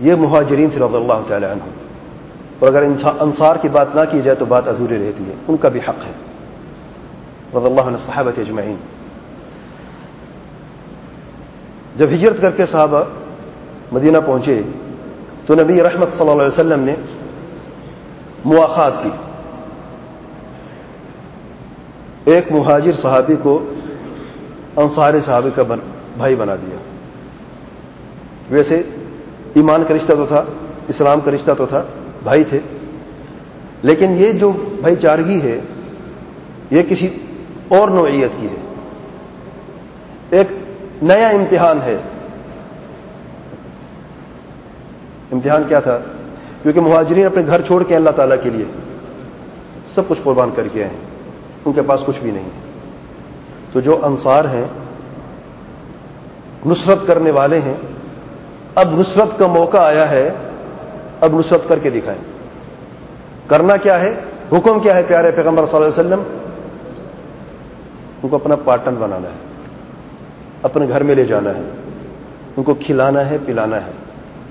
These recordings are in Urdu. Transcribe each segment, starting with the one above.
یہ مہاجرین تھے رضی اللہ تعالی عنہم. اور اگر انصار کی بات نہ کی جائے تو بات ادھوری رہتی ہے. ان کا بھی حق ہے رضی اللہ عنہ الصحابہ اجمعین. جب ہجرت کر کے صحابہ مدینہ پہنچے تو نبی رحمت صلی اللہ علیہ وسلم نے مواخات کی. ایک مہاجر صحابی کو انصاری صحابی کا بھائی بنا دیا. ویسے ایمان کا رشتہ تو تھا, اسلام کا رشتہ تو تھا, بھائی تھے, لیکن یہ جو بھائی چارگی ہے یہ کسی اور نوعیت کی ہے. ایک نیا امتحان ہے. امتحان کیا تھا؟ کیونکہ مہاجرین اپنے گھر چھوڑ کے اللہ تعالیٰ کے لیے سب کچھ قربان کر کے آئے ہیں, ان کے پاس کچھ بھی نہیں. تو جو انصار ہیں, نصرت کرنے والے ہیں, اب نصرت کا موقع آیا ہے, اب نصرت کر کے دکھائیں. کرنا کیا ہے, حکم کیا ہے پیارے پیغمبر صلی اللہ علیہ وسلم؟ ان کو اپنا پارٹنر بنانا ہے, اپنے گھر میں لے جانا ہے, ان کو کھلانا ہے, پلانا ہے,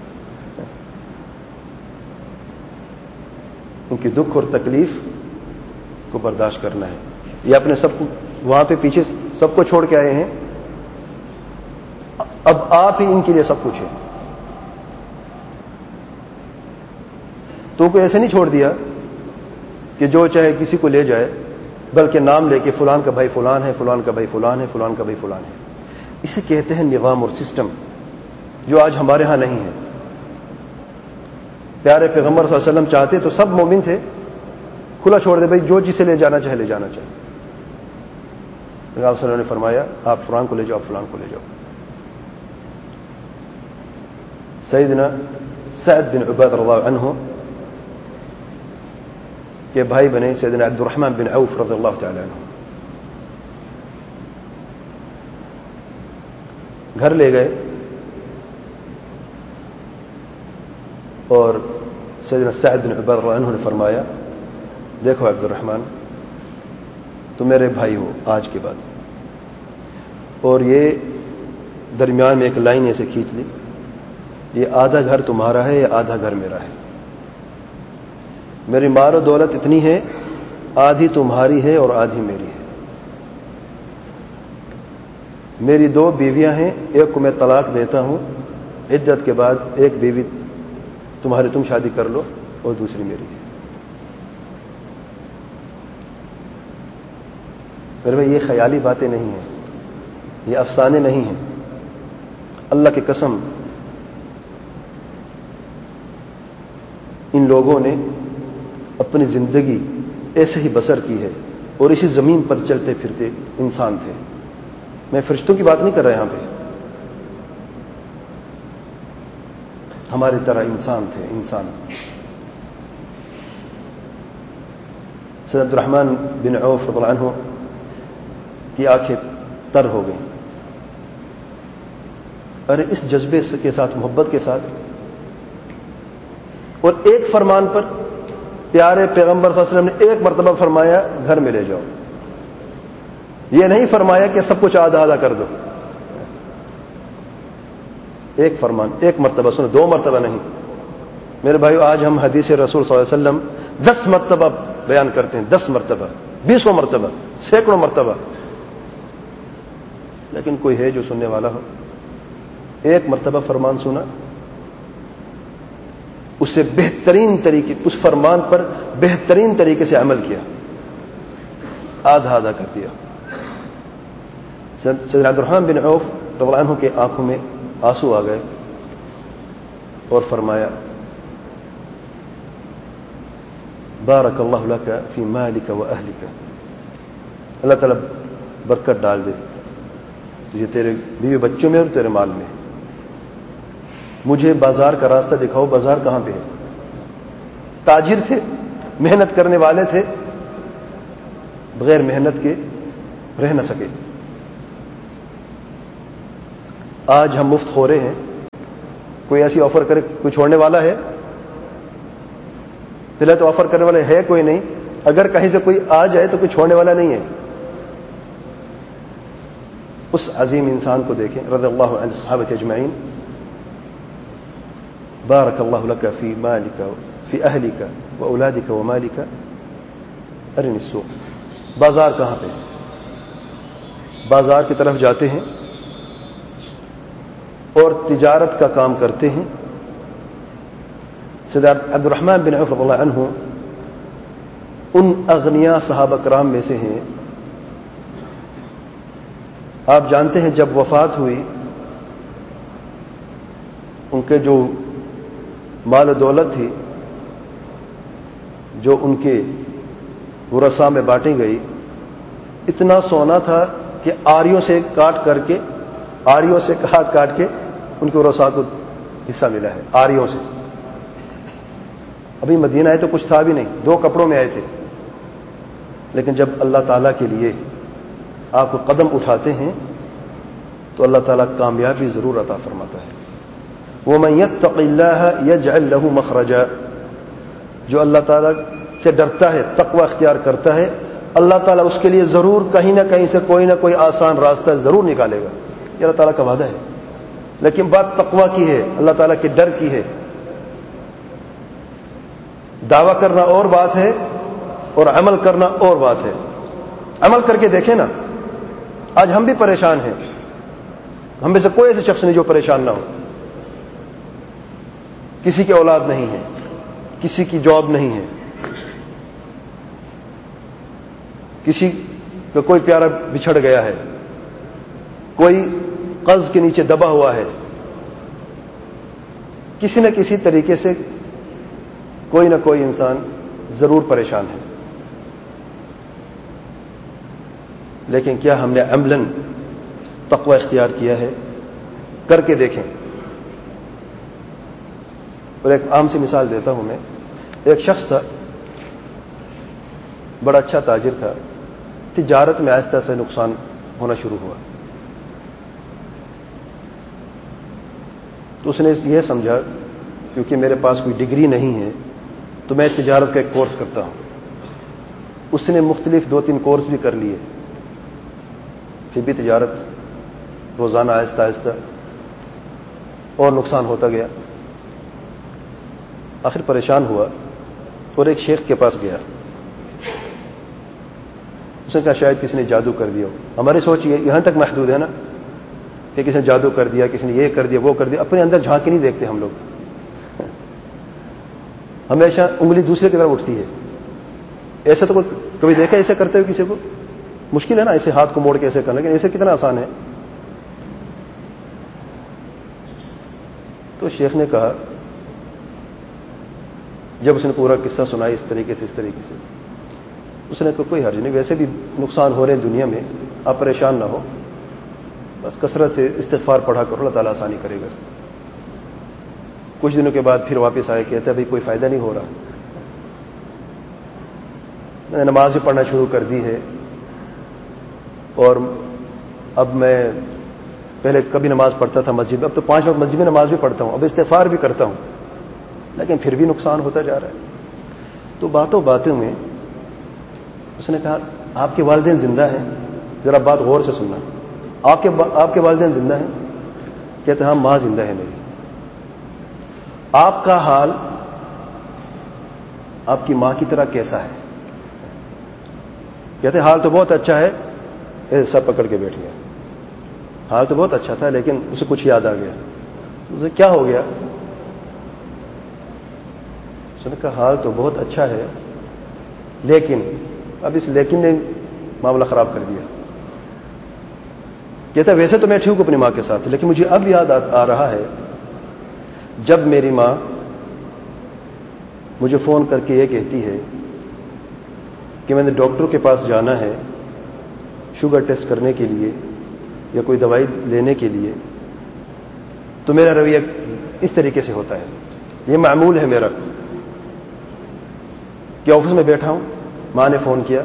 ان کی دکھ اور تکلیف کو برداشت کرنا ہے. یہ اپنے سب کو وہاں پہ پیچھے سب کو چھوڑ کے آئے ہیں, اب آپ ہی ان کے لیے سب کچھ ہے. تو ان کو ایسے نہیں چھوڑ دیا کہ جو چاہے کسی کو لے جائے, بلکہ نام لے کے فلان کا بھائی فلان ہے, فلان کا بھائی فلان ہے, فلان کا بھائی فلان ہے. اسے کہتے ہیں نظام اور سسٹم, جو آج ہمارے ہاں نہیں ہے. پیارے پیغمبر صلی اللہ علیہ وسلم چاہتے تو سب مومن تھے, کھلا چھوڑ دے بھائی, جو جسے لے جانا چاہے لے جانا چاہے. آپ صلی اللہ علیہ وسلم نے فرمایا آپ فلان کو لے جاؤ, فلان کو لے جاؤ. سیدنا سعد بن عبادہ رضی اللہ عنہ کے بھائی بنے سیدنا عبد الرحمن بن عوف رضی اللہ تعالی عنہ. گھر لے گئے اور سیدنا سعد بن عبادہ رضی اللہ عنہ نے فرمایا دیکھو عبد الرحمن, تم میرے بھائی ہو آج کے بعد. اور یہ درمیان میں ایک لائن ایسے کھینچ لی, یہ آدھا گھر تمہارا ہے, یہ آدھا گھر میرا ہے. میری مال و دولت اتنی ہے, آدھی تمہاری ہے اور آدھی میری ہے. میری 2 بیویاں ہیں, ایک کو میں طلاق دیتا ہوں, عدت کے بعد ایک بیوی تمہاری تم شادی کر لو اور دوسری میری ہے. میرے بھائی یہ خیالی باتیں نہیں ہیں, یہ افسانے نہیں ہیں. اللہ کی قسم ان لوگوں نے اپنی زندگی ایسے ہی بسر کی ہے اور اسی زمین پر چلتے پھرتے انسان تھے. میں فرشتوں کی بات نہیں کر رہا یہاں پہ, ہماری طرح انسان تھے, انسان. سیدنا عبد الرحمن بن عوف رضی اللہ عنہ کی آنکھیں تر ہو گئیں. ارے اس جذبے کے ساتھ, محبت کے ساتھ, اور ایک فرمان پر پیارے پیغمبر صلی اللہ علیہ وسلم نے ایک مرتبہ فرمایا گھر میں لے جاؤ. یہ نہیں فرمایا کہ سب کچھ آدھا آدھا کر دو. ایک فرمان, ایک مرتبہ سنو, 2 مرتبہ نہیں. میرے بھائیو آج ہم حدیث رسول صلی اللہ علیہ وسلم 10 مرتبہ بیان کرتے ہیں, 10 مرتبہ, 20 مرتبہ, سینکڑوں مرتبہ, لیکن کوئی ہے جو سننے والا ہو؟ ایک مرتبہ فرمان سنا, اس سے بہترین طریقے, اس فرمان پر بہترین طریقے سے عمل کیا, آدھا آدھا کر دیا. سیدنا عبد الرحمن بن عوف رضی اللہ عنہ کے آنکھوں میں آنسو آ گئے اور فرمایا بارک اللہ لک فی مالک و اہلک, اللہ تعالیٰ برکت ڈال دے تجھے تیرے بیوی بچوں میں اور تیرے مال میں. مجھے بازار کا راستہ دکھاؤ, بازار کہاں پہ ہے؟ تاجر تھے, محنت کرنے والے تھے, بغیر محنت کے رہ نہ سکے. آج ہم مفت خورے ہیں, کوئی ایسی آفر کرے, کوئی چھوڑنے والا ہے؟ پہلے تو آفر کرنے والے ہے کوئی نہیں, اگر کہیں سے کوئی آ جائے تو کوئی چھوڑنے والا نہیں ہے. اس عظیم انسان کو دیکھیں رضی اللہ عنہ صحابہ اجمعین, بارک اللہ لک فی مالک فی اہلک و اولادک و مالک ارنی السوق. بازار کہاں پہ؟ بازار کی طرف جاتے ہیں اور تجارت کا کام کرتے ہیں. سید عبد الرحمن بن عوف رضی اللہ عنہ ان اغنیا صحابہ کرام میں سے ہیں. آپ جانتے ہیں جب وفات ہوئی ان کے جو مال و دولت تھی جو ان کے ورثاء میں بانٹی گئی اتنا سونا تھا کہ آریوں سے کاٹ کے ان کے ورثاء کو حصہ ملا ہے. آریوں سے. ابھی مدینہ آئے تو کچھ تھا بھی نہیں, 2 کپڑوں میں آئے تھے. لیکن جب اللہ تعالیٰ کے لیے آپ کو قدم اٹھاتے ہیں تو اللہ تعالیٰ کامیابی ضرور عطا فرماتا ہے. وَمَن يَتَّقِ اللَّهَ يَجْعَل لَّهُ مَخْرَجًا. جو اللہ تعالیٰ سے ڈرتا ہے, تقوی اختیار کرتا ہے, اللہ تعالیٰ اس کے لیے ضرور کہیں نہ کہیں سے کوئی نہ کوئی آسان راستہ ضرور نکالے گا. یہ اللہ تعالیٰ کا وعدہ ہے. لیکن بات تقوی کی ہے, اللہ تعالیٰ کے ڈر کی ہے. دعویٰ کرنا اور بات ہے اور عمل کرنا اور بات ہے. عمل کر کے دیکھیں نا, آج ہم بھی پریشان ہیں. ہم میں سے کوئی ایسے شخص نہیں جو پریشان نہ ہو. کسی کی اولاد نہیں ہے, کسی کی جاب نہیں ہے, کسی کا کوئی پیارا بچھڑ گیا ہے, کوئی قرض کے نیچے دبا ہوا ہے. کسی نہ کسی طریقے سے کوئی نہ کوئی انسان ضرور پریشان ہے. لیکن کیا ہم نے عملاً تقوی اختیار کیا ہے؟ کر کے دیکھیں. اور ایک عام سی مثال دیتا ہوں میں. ایک شخص تھا, بڑا اچھا تاجر تھا. تجارت میں آہستہ سے نقصان ہونا شروع ہوا تو اس نے یہ سمجھا کیونکہ میرے پاس کوئی ڈگری نہیں ہے تو میں تجارت کا ایک کورس کرتا ہوں. اس نے مختلف 2-3 کورس بھی کر لیے, پھر بھی تجارت روزانہ آہستہ آہستہ اور نقصان ہوتا گیا. آخر پریشان ہوا اور ایک شیخ کے پاس گیا. اس نے کہا شاید کسی نے جادو کر دیا ہو. ہماری سوچ یہاں تک محدود ہے نا کہ کسی نے جادو کر دیا, کسی نے یہ کر دیا, وہ کر دیا. اپنے اندر جھانک کے نہیں دیکھتے ہم لوگ. ہمیشہ انگلی دوسرے کی طرف اٹھتی ہے. ایسا تو کبھی دیکھا ایسے کرتے ہوئے کسی کو؟ مشکل ہے نا ایسے ہاتھ کو موڑ کے ایسے کرنا, لیکن ایسے کتنا آسان ہے. تو شیخ نے کہا, جب اس نے پورا قصہ سنائی اس طریقے سے اس نے کہا کوئی حرج نہیں, ویسے بھی نقصان ہو رہے ہیں دنیا میں, آپ پریشان نہ ہو, بس کثرت سے استغفار پڑھا کرو, اللہ تعالیٰ آسانی کرے گا. کچھ دنوں کے بعد پھر واپس آئے, کہتے بھائی کوئی فائدہ نہیں ہو رہا. میں نے نماز بھی پڑھنا شروع کر دی ہے اور اب میں پہلے کبھی نماز پڑھتا تھا مسجد میں, اب تو 5 وقت مسجد میں نماز بھی پڑھتا ہوں, اب استغفار بھی کرتا ہوں, لیکن پھر بھی نقصان ہوتا جا رہا ہے. تو باتوں میں اس نے کہا آپ کے والدین زندہ ہیں؟ ذرا بات غور سے سننا. آپ کے والدین زندہ ہیں؟ کہتے ہاں ماں زندہ ہے میری. آپ کا حال آپ کی ماں کی طرح کیسا ہے؟ کہتے حال تو بہت اچھا ہے. سب پکڑ کے بیٹھ گیا. حال تو بہت اچھا تھا لیکن اسے کچھ یاد آ گیا. اسے کیا ہو گیا؟ اس نے کہا حال تو بہت اچھا ہے لیکن, اب اس لیکن نے معاملہ خراب کر دیا. کہتا ویسے تو میں ٹھیک ہوں اپنی ماں کے ساتھ, لیکن مجھے اب یاد آ رہا ہے جب میری ماں مجھے فون کر کے یہ کہتی ہے کہ میں نے ڈاکٹر کے پاس جانا ہے شوگر ٹیسٹ کرنے کے لیے یا کوئی دوائی لینے کے لیے, تو میرا رویہ اس طریقے سے ہوتا ہے. یہ معمول ہے میرا کہ آفس میں بیٹھا ہوں, ماں نے فون کیا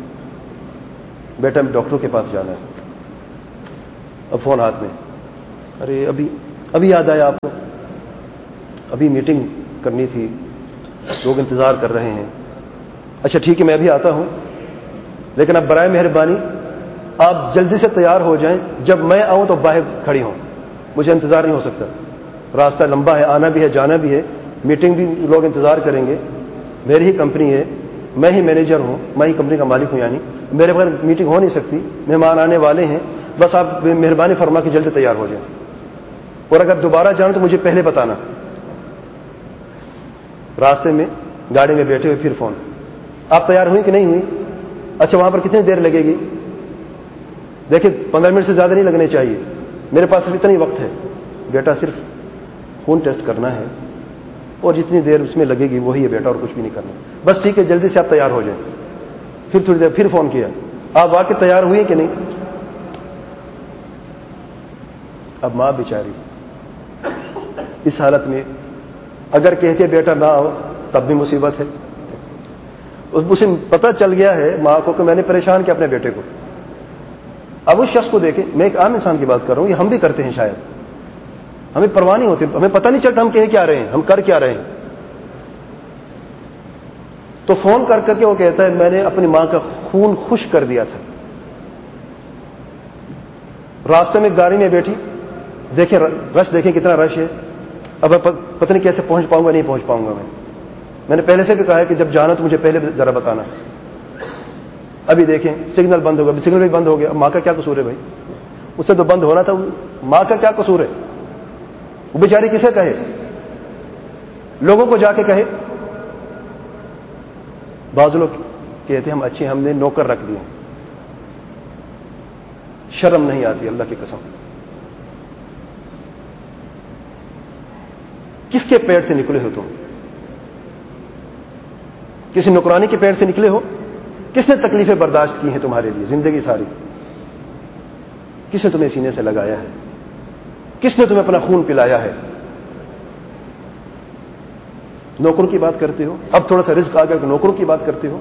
بیٹا ڈاکٹر کے پاس جانا ہے, اب فون ہاتھ میں, ارے ابھی یاد آیا آپ کو, ابھی میٹنگ کرنی تھی, لوگ انتظار کر رہے ہیں. اچھا ٹھیک ہے میں ابھی آتا ہوں, لیکن اب برائے مہربانی آپ جلدی سے تیار ہو جائیں, جب میں آؤں تو باہر کھڑی ہوں, مجھے انتظار نہیں ہو سکتا. راستہ لمبا ہے, آنا بھی ہے جانا بھی ہے, میٹنگ بھی لوگ انتظار کریں گے, میری ہی کمپنی ہے, میں ہی مینیجر ہوں, میں ہی کمپنی کا مالک ہوں, یعنی میرے بغیر میٹنگ ہو نہیں سکتی, مہمان آنے والے ہیں, بس آپ مہربانی فرما کے جلدی تیار ہو جائیں, اور اگر دوبارہ جانا تو مجھے پہلے بتانا. راستے میں گاڑی میں بیٹھے ہوئے پھر فون, آپ تیار ہوئی کہ نہیں ہوئی؟ اچھا وہاں پر کتنی دیر لگے گی؟ دیکھیں 15 منٹ سے زیادہ نہیں لگنے چاہیے, میرے پاس صرف اتنا ہی وقت ہے. بیٹا صرف خون ٹیسٹ کرنا ہے اور جتنی دیر اس میں لگے گی وہی ہے بیٹا, اور کچھ بھی نہیں کرنا, بس ٹھیک ہے جلدی سے آپ تیار ہو جائیں. پھر تھوڑی دیر پھر فون کیا, آپ واقعی تیار ہوئی کہ نہیں؟ اب ماں بیچاری اس حالت میں اگر کہتے بیٹا نہ آؤ تب بھی مصیبت ہے. اسے پتہ چل گیا ہے ماں کو کہ میں نے پریشان کیا اپنے بیٹے کو. اب اس شخص کو دیکھیں, میں ایک عام انسان کی بات کر رہا ہوں, یہ ہم بھی کرتے ہیں شاید, ہمیں پرواہ نہیں ہوتی, ہمیں پتہ نہیں چلتا ہم کہہ کیا رہے ہیں, ہم کر کیا رہے ہیں. تو فون کر کر کے وہ کہتا ہے میں نے اپنی ماں کا خون خشک کر دیا تھا. راستے میں گاڑی میں بیٹھی, دیکھیں رش, دیکھیں کتنا رش ہے. اب پتہ نہیں کیسے پہنچ پاؤں گا, نہیں پہنچ پاؤں گا. میں نے پہلے سے بھی کہا ہے کہ جب جانا تو مجھے پہلے ذرا بتانا. ابھی دیکھیں سگنل بند ہوگا, سگنل بھی بند ہو گیا. ماں کا کیا قصور ہے بھائی, اس سے تو بند ہونا تھا. ماں کا کیا قصور ہے؟ وہ بیچاری کسے کہے, لوگوں کو جا کے کہے. بعض لوگ کہتے ہیں ہم اچھے, ہم نے نوکر رکھ دیے, شرم نہیں آتی اللہ کی قسم. کس کے پیٹ سے نکلے ہو تم؟ کسی نوکرانی کے پیٹ سے نکلے ہو؟ کس نے تکلیفیں برداشت کی ہیں تمہارے لیے زندگی ساری؟ کس نے تمہیں سینے سے لگایا ہے؟ کس نے تمہیں اپنا خون پلایا ہے؟ نوکروں کی بات کرتے ہو. اب تھوڑا سا رزق آ گیا کہ نوکروں کی بات کرتے ہو.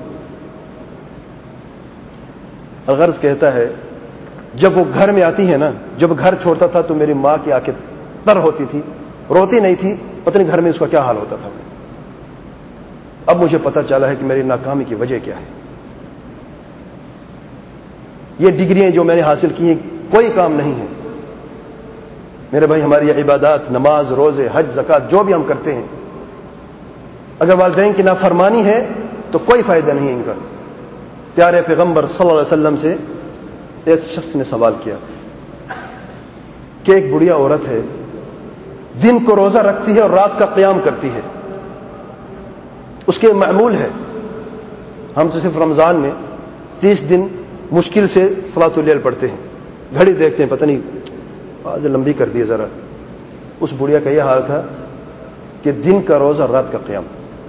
غرض کہتا ہے جب وہ گھر میں آتی ہے نا, جب گھر چھوڑتا تھا تو میری ماں کی آنکھیں تر ہوتی تھی, روتی نہیں تھی. پتہ نہیں گھر میں اس کا کیا حال ہوتا تھا. اب مجھے پتہ چلا ہے کہ میری ناکامی کی وجہ کیا ہے. یہ ڈگریاں جو میں نے حاصل کی ہیں کوئی کام نہیں ہے میرے بھائی. ہماری یہ عبادات, نماز, روزے, حج, زکات جو بھی ہم کرتے ہیں, اگر والدین کی نافرمانی ہے تو کوئی فائدہ نہیں ہے ان کا. پیارے پیغمبر صلی اللہ علیہ وسلم سے ایک شخص نے سوال کیا کہ ایک بڑھیا عورت ہے, دن کو روزہ رکھتی ہے اور رات کا قیام کرتی ہے, اس کے معمول ہے. ہم تو صرف رمضان میں 30 دن مشکل سے صلاۃ اللیل پڑھتے ہیں, گھڑی دیکھتے ہیں پتہ نہیں آج لمبی کر دی ذرا. اس بڑھیا کا یہ حال تھا کہ دن کا روزہ رات کا قیام.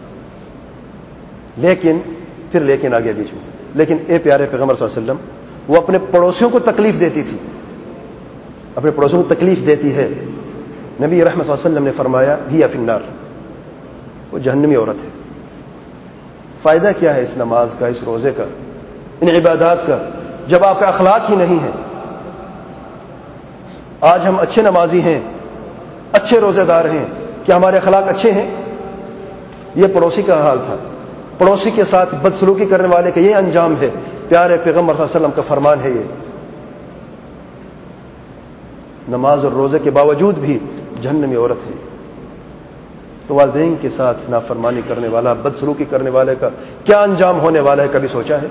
لیکن آ گیا بیچ میں. لیکن اے پیارے پیغمبر صلی اللہ علیہ وسلم, وہ اپنے پڑوسیوں کو تکلیف دیتی تھی, اپنے پڑوسیوں کو تکلیف دیتی ہے. نبی رحمت صلی اللہ علیہ وسلم نے فرمایا ہی فی النار, وہ جہنمی عورت ہے. فائدہ کیا ہے اس نماز کا, اس روزے کا, ان عبادات کا, جب آپ کا اخلاق ہی نہیں ہے. آج ہم اچھے نمازی ہیں, اچھے روزے دار ہیں, کیا ہمارے اخلاق اچھے ہیں؟ یہ پڑوسی کا حال تھا. پڑوسی کے ساتھ بدسلوکی کرنے والے کا یہ انجام ہے. پیارے پیغمبر صلی اللہ علیہ وسلم کا فرمان ہے یہ. نماز اور روزے کے باوجود بھی جہنمی عورت ہے. تو والدین کے ساتھ نافرمانی کرنے والا, بدسلوکی کرنے والے کا کیا انجام ہونے والا ہے, کبھی سوچا ہے؟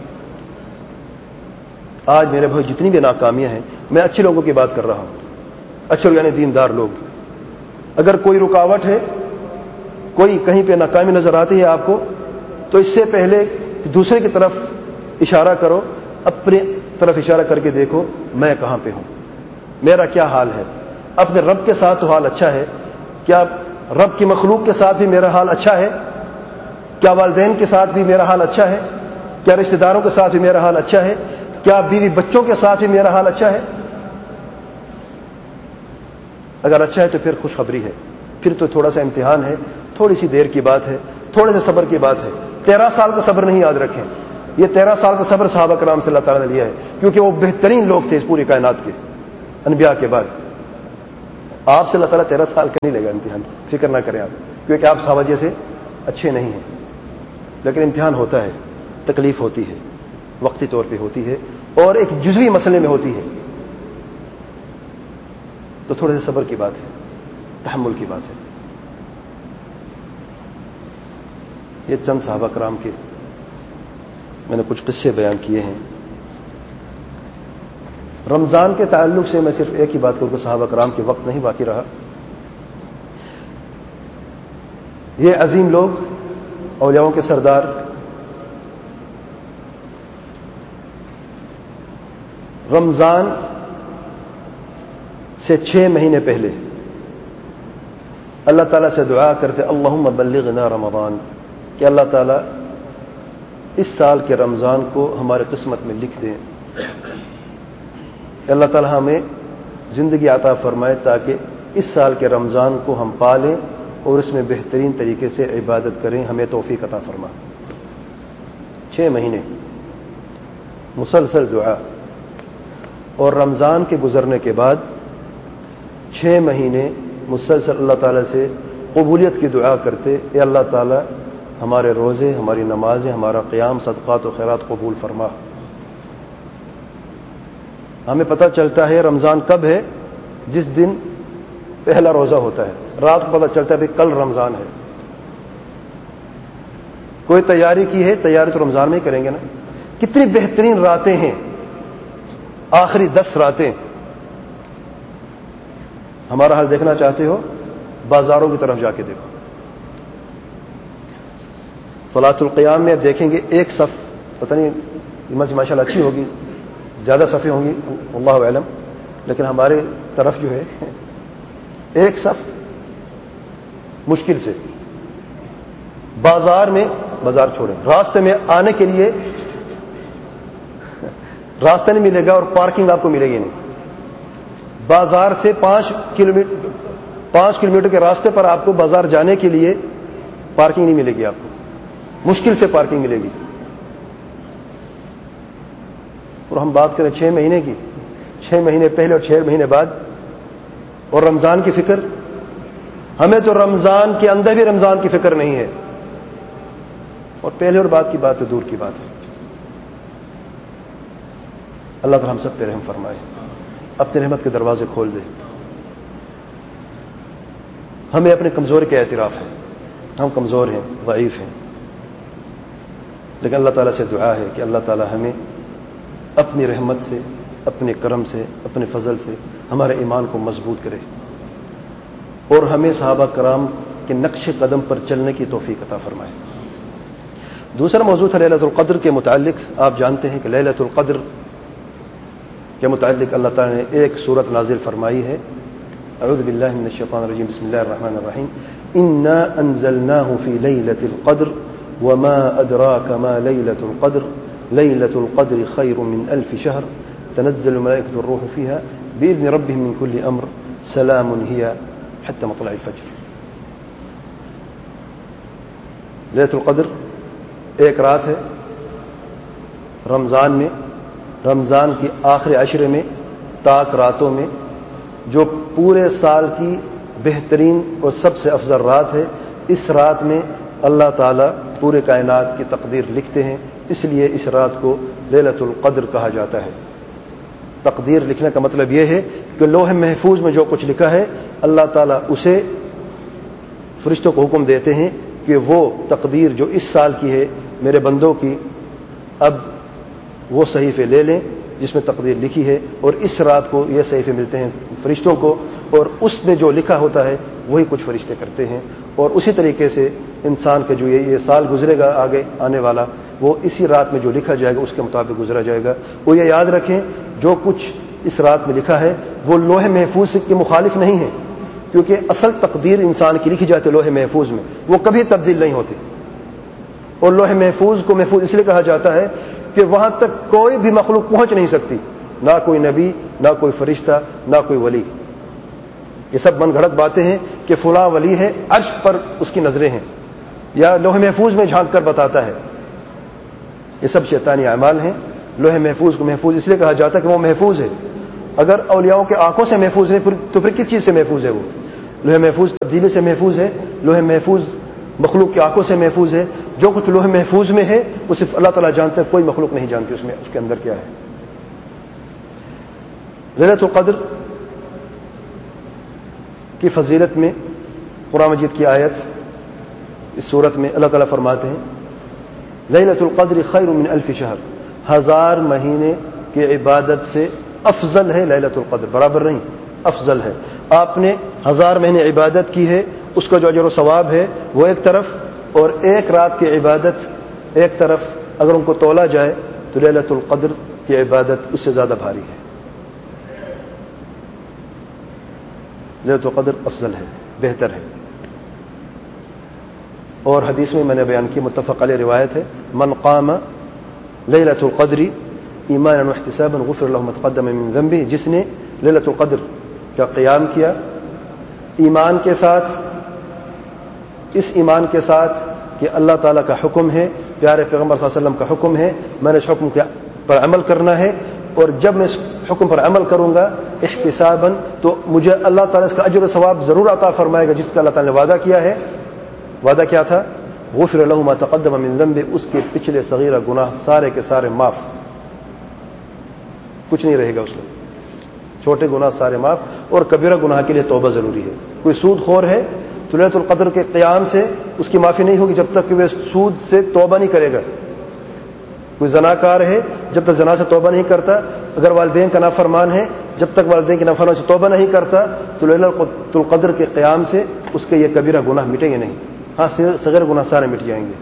آج میرے بھائی جتنی بھی ناکامیاں ہیں, میں اچھے لوگوں کی بات کر رہا ہوں, اچھے یعنی دیندار لوگ. اگر کوئی رکاوٹ ہے, کوئی کہیں پہ ناکامی نظر آتی ہے آپ کو, تو اس سے پہلے دوسرے کی طرف اشارہ کرو, اپنی طرف اشارہ کر کے دیکھو میں کہاں پہ ہوں, میرا کیا حال ہے. اپنے رب کے ساتھ تو حال اچھا ہے, کیا رب کی مخلوق کے ساتھ بھی میرا حال اچھا ہے؟ کیا والدین کے ساتھ بھی میرا حال اچھا ہے؟ کیا رشتہ داروں کے ساتھ بھی میرا حال اچھا ہے؟ کیا بیوی بچوں کے ساتھ بھی میرا حال اچھا ہے؟ اگر اچھا ہے تو پھر خوشخبری ہے, پھر تو تھوڑا سا امتحان ہے, تھوڑی سی دیر کی بات ہے, تھوڑے سے صبر کی بات ہے. 13 سال کا صبر نہیں یاد رکھیں, یہ 13 سال کا صبر صحابہ کرام سے اللہ تعالیٰ نے لیا ہے, کیونکہ وہ بہترین لوگ تھے اس پوری کائنات کے, انبیاء کے بعد. آپ سے اللہ تعالیٰ 13 سال کا نہیں لے گا امتحان, فکر نہ کریں آپ, کیونکہ آپ ساوجہ سے اچھے نہیں ہیں. لیکن امتحان ہوتا ہے, تکلیف ہوتی ہے, وقتی طور پہ ہوتی ہے, اور ایک جزوی مسئلے میں ہوتی ہے, تو تھوڑے سے صبر کی بات ہے. تحمل کی بات ہے. یہ چند صحابہ کرام کے میں نے کچھ قصے بیان کیے ہیں. رمضان کے تعلق سے میں صرف ایک ہی بات کروں کہ صحابہ کرام کے وقت نہیں باقی رہا. یہ عظیم لوگ، اولیاؤں کے سردار، رمضان سے 6 مہینے پہلے اللہ تعالیٰ سے دعا کرتے اللہم بلغنا رمضان، کہ اللہ تعالیٰ اس سال کے رمضان کو ہمارے قسمت میں لکھ دیں. اللہ تعالیٰ ہمیں زندگی عطا فرمائے تاکہ اس سال کے رمضان کو ہم پالیں اور اس میں بہترین طریقے سے عبادت کریں. ہمیں توفیق عطا فرما. 6 مہینے مسلسل دعا، اور رمضان کے گزرنے کے بعد 6 مہینے مسلسل اللہ تعالیٰ سے قبولیت کی دعا کرتے. اے اللہ تعالیٰ ہمارے روزے، ہماری نمازیں، ہمارا قیام، صدقات و خیرات قبول فرما. ہمیں پتہ چلتا ہے رمضان کب ہے؟ جس دن پہلا روزہ ہوتا ہے. رات کو پتہ چلتا ہے کہ کل رمضان ہے. کوئی تیاری کی ہے، تیاری تو رمضان میں ہی کریں گے نا. کتنی بہترین راتیں ہیں، آخری 10 راتیں. ہمارا حال دیکھنا چاہتے ہو؟ بازاروں کی طرف جا کے دیکھو. صلاۃ القیام میں دیکھیں گے ایک صف، پتہ نہیں مسجد ماشاء اللہ اچھی ہوگی، زیادہ صفیں ہوں گی اللہ اعلم، لیکن ہمارے طرف جو ہے ایک صف مشکل سے. بازار میں، بازار چھوڑیں، راستے میں آنے کے لیے راستہ نہیں ملے گا اور پارکنگ آپ کو ملے گی نہیں. بازار سے 5 کلومیٹر کے راستے پر آپ کو بازار جانے کے لیے پارکنگ نہیں ملے گی. آپ کو مشکل سے پارکنگ ملے گی. اور ہم بات کریں 6 مہینے کی، 6 مہینے پہلے اور 6 مہینے بعد، اور رمضان کی فکر. ہمیں تو رمضان کے اندر بھی رمضان کی فکر نہیں ہے، اور پہلے اور بعد کی بات تو دور کی بات ہے. اللہ تعالی ہم سب پہ رحم فرمائے، اپنے رحمت کے دروازے کھول دے. ہمیں اپنے کمزوری کا اعتراف ہے، ہم کمزور ہیں، ضعیف ہیں، لیکن اللہ تعالیٰ سے دعا ہے کہ اللہ تعالیٰ ہمیں اپنی رحمت سے، اپنے کرم سے، اپنے فضل سے ہمارے ایمان کو مضبوط کرے، اور ہمیں صحابہ کرام کے نقش قدم پر چلنے کی توفیق عطا فرمائے. دوسرا موضوع تھا لیلۃ القدر کے متعلق. آپ جانتے ہیں کہ لیلۃ القدر کے متعلق اللہ تعالیٰ نے ایک سورت نازل فرمائی ہے. اعوذ باللہ من الشیطان الرجیم، بسم اللہ الرحمن الرحیم. انا انزلناہ فی لیلۃ القدر وما ادراک ما لیلۃ القدر لیلۃ القدر خیر من 1000 شہر تنزل الملائکۃ والروح فیہا باذن ربہم من کل امر سلام ہی حتی مطلع الفجر. لیلۃ القدر ایک رات ہے رمضان میں، رمضان کی آخری عشرے میں، تاک راتوں میں، جو پورے سال کی بہترین اور سب سے افضل رات ہے. اس رات میں اللہ تعالیٰ پورے کائنات کی تقدیر لکھتے ہیں، اس لیے اس رات کو لیلۃ القدر کہا جاتا ہے. تقدیر لکھنے کا مطلب یہ ہے کہ لوح محفوظ میں جو کچھ لکھا ہے اللہ تعالیٰ اسے فرشتوں کو حکم دیتے ہیں کہ وہ تقدیر جو اس سال کی ہے میرے بندوں کی، اب وہ صحیفے لے لیں جس میں تقدیر لکھی ہے، اور اس رات کو یہ صحیفے ملتے ہیں فرشتوں کو، اور اس میں جو لکھا ہوتا ہے وہی کچھ فرشتے کرتے ہیں. اور اسی طریقے سے انسان کا جو یہ سال گزرے گا آگے آنے والا، وہ اسی رات میں جو لکھا جائے گا اس کے مطابق گزرا جائے گا. وہ یہ یاد رکھیں جو کچھ اس رات میں لکھا ہے وہ لوح محفوظ کے مخالف نہیں ہے، کیونکہ اصل تقدیر انسان کی لکھی جاتی ہے لوح محفوظ میں، وہ کبھی تبدیل نہیں ہوتی. اور لوح محفوظ کو محفوظ اس لیے کہا جاتا ہے کہ وہاں تک کوئی بھی مخلوق پہنچ نہیں سکتی، نہ کوئی نبی، نہ کوئی فرشتہ، نہ کوئی ولی. یہ سب من گھڑت باتیں ہیں کہ فلاں ولی ہے، عرش پر اس کی نظریں ہیں، یا لوح محفوظ میں جھانک کر بتاتا ہے. یہ سب شیطانی اعمال ہیں. لوح محفوظ کو محفوظ اس لیے کہا جاتا ہے کہ وہ محفوظ ہے. اگر اولیاؤں کے آنکھوں سے محفوظ نہیں تو پھر کس چیز سے محفوظ ہے؟ وہ لوح محفوظ تبدیلی سے محفوظ ہے، لوح محفوظ مخلوق کی آنکھوں سے محفوظ ہے. جو کچھ لوح محفوظ میں ہے وہ صرف اللہ تعالیٰ جانتا ہے، کوئی مخلوق نہیں جانتی اس میں اس کے اندر کیا ہے. لیلۃ القدر کی فضیلت میں قرآن مجید کی آیت اس صورت میں اللہ تعالیٰ فرماتے ہیں لیلۃ القدر خیر من الف شہر، 1000 مہینے کی عبادت سے افضل ہے لیلۃ القدر، برابر نہیں افضل ہے۔ آپ نے 1000 مہینے عبادت کی ہے، اس کا جو اجر و ثواب ہے وہ ایک طرف، اور ایک رات کی عبادت ایک طرف، اگر ان کو تولا جائے تو لیلۃ القدر کی عبادت اس سے زیادہ بھاری ہے۔ لیلۃ القدر افضل ہے، بہتر ہے۔ اور حدیث میں نے بیان کی، متفق علیہ روایت ہے، من قام لیلۃ القدر ایمانا واحتسابا غفر له ما تقدم من ذنبه، جس نے لیلۃ القدر کا قیام کیا ایمان کے ساتھ، اس ایمان کے ساتھ کہ اللہ تعالیٰ کا حکم ہے، پیارے پیغمبر صلی اللہ علیہ وسلم کا حکم ہے، میں نے اس حکم پر عمل کرنا ہے، اور جب میں اس حکم پر عمل کروں گا احتسابا تو مجھے اللہ تعالیٰ اس کا اجر و ثواب ضرور عطا فرمائے گا، جس کا اللہ تعالیٰ نے وعدہ کیا ہے۔ وعدہ کیا تھا؟ غفر له ما تقدم من ذنبه، اس کے پچھلے صغیرہ گناہ سارے کے سارے معاف، کچھ نہیں رہے گا اس میں، چھوٹے گناہ سارے معاف، اور کبیرہ گناہ کے لیے توبہ ضروری ہے۔ کوئی سود خور ہے تو لیلۃ القدر کے قیام سے اس کی معافی نہیں ہوگی جب تک کہ وہ سود سے توبہ نہیں کرے گا۔ کوئی زناکار ہے، جب تک زنا سے توبہ نہیں کرتا، اگر والدین کا نافرمان ہے، جب تک والدین کی نافرمانی سے توبہ نہیں کرتا تو لیلۃ القدر کے قیام سے اس کے یہ کبیرہ گناہ مٹیں گے نہیں، ہاں صغیر گناہ سارے مٹ جائیں گے۔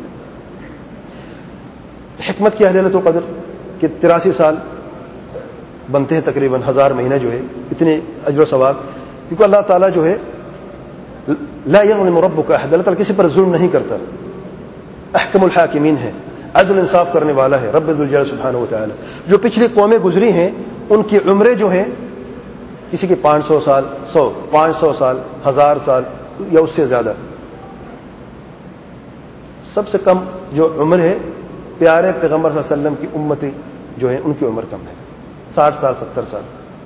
حکمت کیا ہے لیلۃ القدر کہ 83 سال بنتے ہیں تقریباً، 1000 مہینہ جو ہے، اتنے اجر و ثواب، کیونکہ اللہ تعالیٰ جو ہے لا یظلم ربک احد، اللہ تعالیٰ کسی پر ظلم نہیں کرتا، احکم الحاکمین ہے، عدل انصاف کرنے والا ہے رب ذوالجلال سبحانہ وتعالی۔ جو پچھلی قومیں گزری ہیں ان کی عمریں جو ہیں، کسی کی 500 سال، 500 سال، 1000 سال یا اس سے زیادہ، سب سے کم جو عمر ہے پیارے پیغمبر صلی اللہ علیہ وسلم کی امتی جو ہے ان کی عمر کم ہے، 60 سال 70 سال۔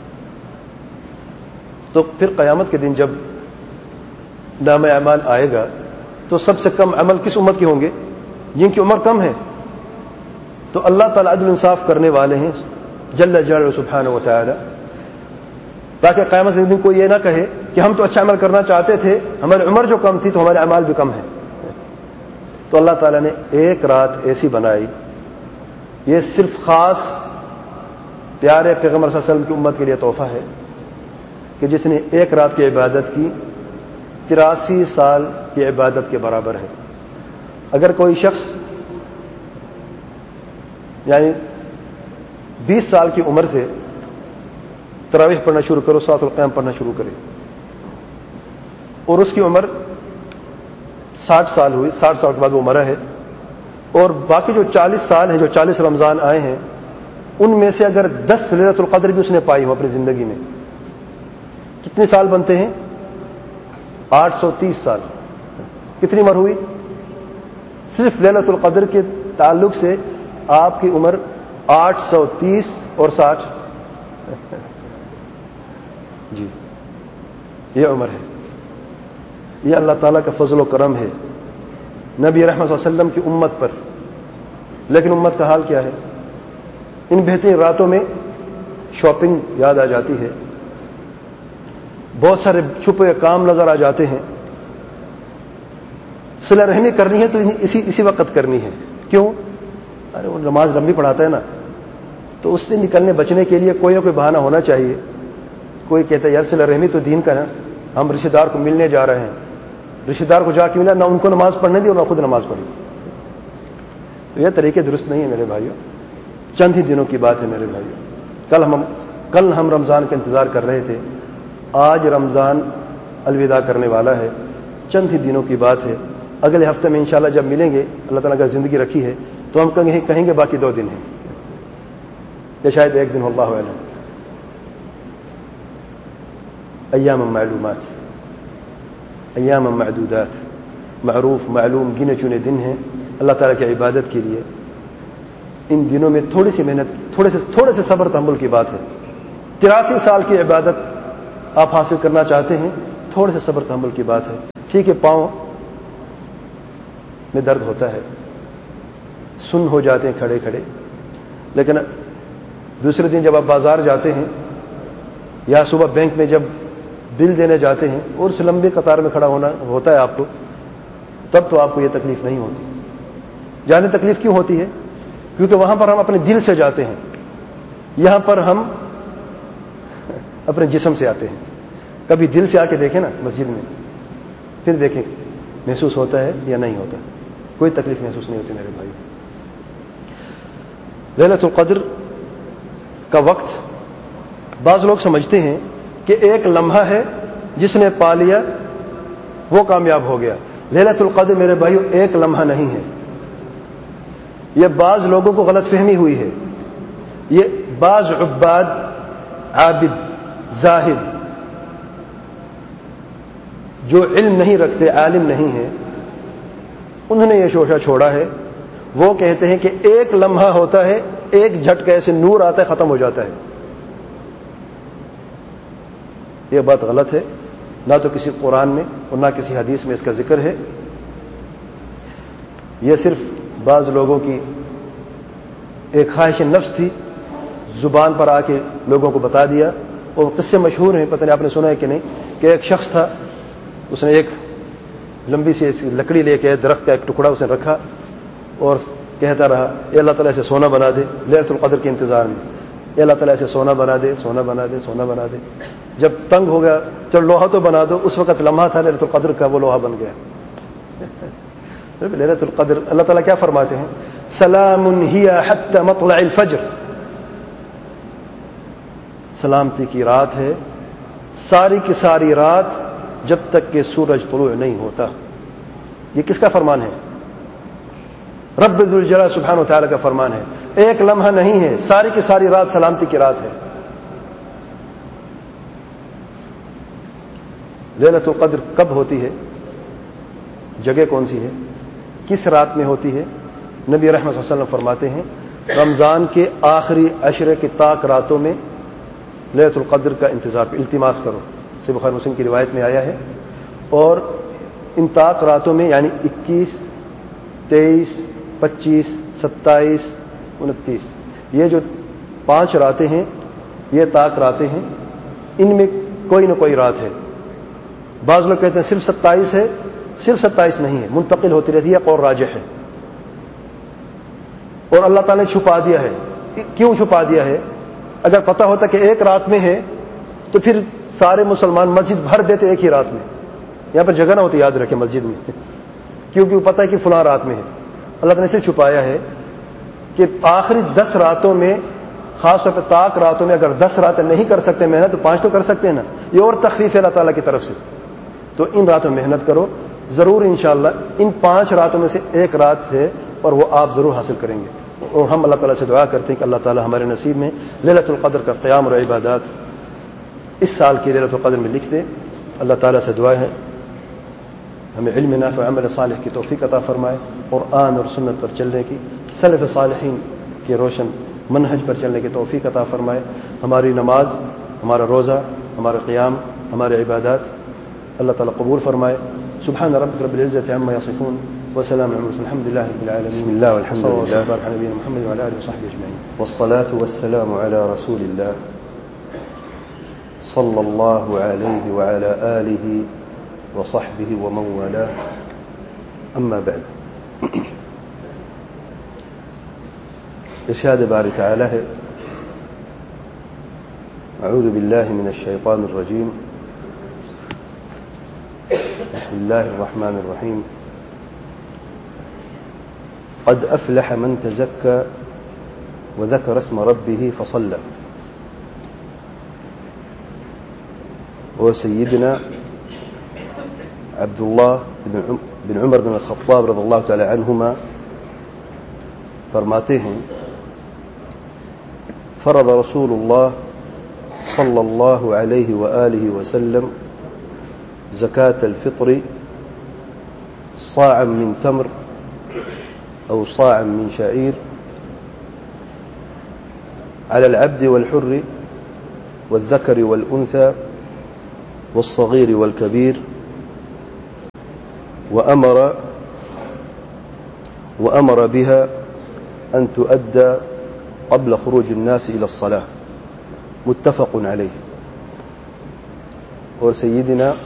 تو پھر قیامت کے دن جب نام اعمال آئے گا تو سب سے کم عمل کس امت کے ہوں گے؟ جن کی عمر کم ہے۔ تو اللہ تعالیٰ عدل انصاف کرنے والے ہیں جل جلالہ سبحانہ وتعالی، تاکہ قیامت کے دن کوئی یہ نہ کہے کہ ہم تو اچھا عمل کرنا چاہتے تھے، ہماری عمر جو کم تھی تو ہمارے اعمال بھی کم ہیں۔ تو اللہ تعالیٰ نے ایک رات ایسی بنائی، یہ صرف خاص پیارے پیغمبر صلی اللہ علیہ وسلم کی امت کے لیے تحفہ ہے کہ جس نے ایک رات کی عبادت کی 83 سال کی عبادت کے برابر ہے۔ اگر کوئی شخص یعنی 20 سال کی عمر سے تراویح پڑھنا شروع کرو، صلاۃ القیام پڑھنا شروع کرے، اور اس کی عمر 60 سال ہوئی، 60 سال کے بعد وہ مرا ہے، اور باقی جو 40 سال ہیں، جو 40 رمضان آئے ہیں، ان میں سے اگر 10 لیلۃ القدر بھی اس نے پائی ہو اپنی زندگی میں، کتنے سال بنتے ہیں؟ 830 سال۔ کتنی عمر ہوئی؟ صرف لیلۃ القدر کے تعلق سے آپ کی عمر 830 اور 60 جی، یہ عمر ہے۔ یہ اللہ تعالیٰ کا فضل و کرم ہے نبی رحمت صلی اللہ علیہ وسلم کی امت پر۔ لیکن امت کا حال کیا ہے؟ ان بہترین راتوں میں شاپنگ یاد آ جاتی ہے، بہت سارے چھپے کام نظر آ جاتے ہیں، صلہ رحمی کرنی ہے تو اسی وقت کرنی ہے۔ کیوں؟ ارے وہ نماز لمبی پڑھاتا ہے نا، تو اس سے نکلنے بچنے کے لیے کوئی نہ کوئی بہانہ ہونا چاہیے۔ کوئی کہتا ہے یار صلہ رحمی تو دین کا نا، ہم رشتہ دار کو ملنے جا رہے ہیں، رشتہ دار کو جا کے ملا، نہ ان کو نماز پڑھنے دی اور نہ خود نماز پڑھی۔ تو یہ طریقے درست نہیں ہے میرے بھائیوں، چند ہی دنوں کی بات ہے میرے بھائیوں۔ کل ہم رمضان کا انتظار کر رہے تھے، آج رمضان الوداع کرنے والا ہے، چند ہی دنوں کی بات ہے۔ اگلے ہفتے میں انشاءاللہ جب ملیں گے، اللہ تعالیٰ کا زندگی رکھی ہے تو ہم کہیں گے باقی 2 دن ہیں یا شاید 1 دن، اللہ اعلم۔ ایام معلومات، ایام معدودات، معروف معلوم گنے چنے دن ہیں اللہ تعالیٰ کی عبادت کے لیے۔ ان دنوں میں تھوڑی سی محنت، تھوڑے سے صبر تحمل کی بات ہے۔ 83 سال کی عبادت آپ حاصل کرنا چاہتے ہیں، تھوڑے سے صبر تحمل کی بات ہے۔ ٹھیک ہے، پاؤں میں درد ہوتا ہے، سن ہو جاتے ہیں کھڑے کھڑے، لیکن دوسرے دن جب آپ بازار جاتے ہیں یا صبح بینک میں جب بل دینے جاتے ہیں اور اس لمبی قطار میں کھڑا ہونا ہوتا ہے آپ کو، تب تو آپ کو یہ تکلیف نہیں ہوتی. جانے تکلیف کیوں ہوتی ہے؟ کیونکہ وہاں پر ہم اپنے دل سے جاتے ہیں، یہاں پر ہم اپنے جسم سے آتے ہیں. کبھی دل سے آ کے دیکھیں نا مسجد میں، پھر دیکھیں محسوس ہوتا ہے یا نہیں ہوتا. کوئی تکلیف محسوس نہیں ہوتی میرے بھائی. لیلۃ القدر کا وقت بعض لوگ سمجھتے ہیں کہ ایک لمحہ ہے، جس نے پا لیا وہ کامیاب ہو گیا. لیلۃ القدر میرے بھائیو ایک لمحہ نہیں ہے. یہ بعض لوگوں کو غلط فہمی ہوئی ہے. یہ بعض عباد، عابد، زاہد جو علم نہیں رکھتے، عالم نہیں ہیں، انہوں نے یہ شوشہ چھوڑا ہے. وہ کہتے ہیں کہ ایک لمحہ ہوتا ہے، ایک جھٹکے سے نور آتا ہے، ختم ہو جاتا ہے. یہ بات غلط ہے. نہ تو کسی قرآن میں اور نہ کسی حدیث میں اس کا ذکر ہے. یہ صرف بعض لوگوں کی ایک خواہش نفس تھی، زبان پر آ کے لوگوں کو بتا دیا. اور قصے مشہور ہیں، پتہ نہیں آپ نے سنا ہے کہ نہیں، کہ ایک شخص تھا، اس نے ایک لمبی سی لکڑی لے کے درخت کا ایک ٹکڑا اس نے رکھا اور کہتا رہا اے اللہ تعالیٰ سے سونا بنا دے، لیلۃ القدر کے انتظار میں. اے اللہ تعالیٰ سے سونا بنا دے، سونا بنا دے، سونا بنا دے. جب تنگ ہو گیا چل لوہا تو بنا دو. اس وقت لمحہ تھا لیلۃ القدر کا، وہ لوہا بن گیا. لیلۃ القدر اللہ تعالیٰ کیا فرماتے ہیں؟ سلام ہی حتی مطلع الفجر. سلامتی کی رات ہے، ساری کی ساری رات جب تک کہ سورج طلوع نہیں ہوتا. یہ کس کا فرمان ہے؟ رب ذوالجلال سبحانہ و تعالیٰ کا فرمان ہے. ایک لمحہ نہیں ہے، ساری کی ساری رات سلامتی کی رات ہے. لیلۃ القدر کب ہوتی ہے؟ جگہ کون سی ہے؟ کس رات میں ہوتی ہے؟ نبی رحمت صلی اللہ علیہ وسلم فرماتے ہیں رمضان کے آخری عشرے کی طاق راتوں میں لیلۃ القدر کا انتظار التماس کرو. صحیح بخاری مسلم کی روایت میں آیا ہے. اور ان طاق راتوں میں یعنی 21، 23، 25، 27، 29 یہ جو 5 راتیں ہیں، یہ طاق راتیں ہیں. ان میں کوئی نہ کوئی رات ہے. بعض لوگ کہتے ہیں صرف 27 ہے. صرف 27 نہیں ہے، منتقل ہوتی رہتی ہے. قول راجح ہے. اور اللہ تعالیٰ نے چھپا دیا ہے. کیوں چھپا دیا ہے؟ اگر پتہ ہوتا کہ ایک رات میں ہے تو پھر سارے مسلمان مسجد بھر دیتے ایک ہی رات میں. یہاں پر جگہ نہ ہوتی، یاد رکھیں مسجد میں، کیونکہ وہ پتہ ہے کہ فلاں رات میں ہے. اللہ تعالیٰ نے اسے چھپایا ہے کہ آخری 10 راتوں میں، خاص طور پہ طاق راتوں میں اگر 10 راتیں نہیں کر سکتے محنت تو 5 تو کر سکتے ہیں نا. یہ اور تخفیف ہے اللہ تعالیٰ کی طرف سے. تو ان راتوں میں محنت کرو ضرور. انشاءاللہ ان 5 راتوں میں سے ایک رات ہے اور وہ آپ ضرور حاصل کریں گے. اور ہم اللہ تعالیٰ سے دعا کرتے ہیں کہ اللہ تعالیٰ ہمارے نصیب میں لیلۃ القدر کا قیام اور عبادات اس سال کی لیلۃ القدر میں لکھ دے. اللہ تعالیٰ سے دعا ہے ہمیں علم نافع عمل صالح کی توفیق عطا فرمائے، قرآن اور سنت پر چلنے کی، سلف صالحین کے روشن منہج پر چلنے کی توفیق عطا فرمائے. ہماری نماز، ہمارا روزہ، ہمارا قیام، ہمارے عبادات اللہ تعالیٰ قبول فرمائے. سبحان ربک رب العزة عما يصفون وسلام على المرسلين الحمد لله رب العالمين. بسم الله والحمد لله وبارك على نبينا محمد وعلى اله وصحبه اجمعين. والصلاة والسلام على رسول الله صلى الله عليه وعلى آله وصحبه ومن والاه. أما بعد. إرشاد باري تعالى أعوذ بالله من الشيطان الرجيم. بسم الله الرحمن الرحيم. قد أفلح من تزكى وذكر اسم ربه فصلى. وسيدنا عبد الله بن عمر بن الخطاب رضي الله تعالى عنهما فرماتے ہیں فرض رسول الله صلى الله عليه وآله وسلم زكاة الفطر صاعا من تمر أو صاعا من شعير على العبد والحر والذكر والأنثى والصغير والكبير، وأمر بها أن تؤدى قبل خروج الناس إلى الصلاة. متفق عليه. اور سیدنا